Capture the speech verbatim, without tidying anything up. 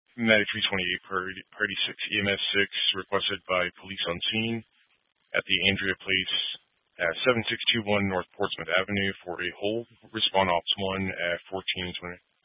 ninety-three twenty-eight Priority, Priority six E M S six requested by police on scene at the Andrea Place at seven six two one North Portsmouth Avenue for a hold. Respond Ops one at fourteen twenty.